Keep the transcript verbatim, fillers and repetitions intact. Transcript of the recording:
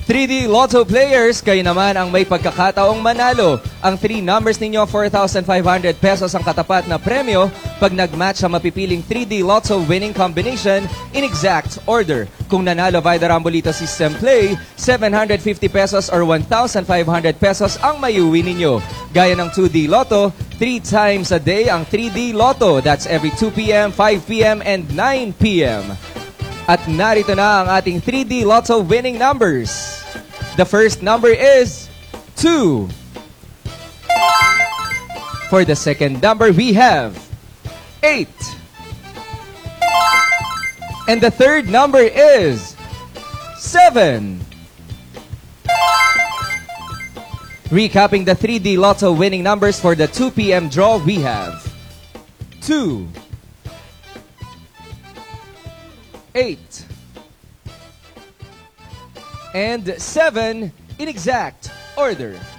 three D Lotto players, kayo naman ang may pagkakataong manalo. Ang three numbers ninyo, four thousand five hundred pesos ang katapat na premyo pag nag-match sa mapipiling three D Lotto winning combination in exact order. Kung nanalo via the Rambolito System Play, seven hundred fifty pesos or one thousand five hundred pesos ang mayuwi ninyo. Gaya ng two D Lotto, three times a day ang three D Lotto. That's every two p m, five p m, and nine p m At narito na ang ating three D Lotto winning numbers. The first number is two. For the second number, we have eight. And the third number is seven. Recapping the three D Lotto winning numbers for the two p m draw, we have two, eight, and seven in exact order.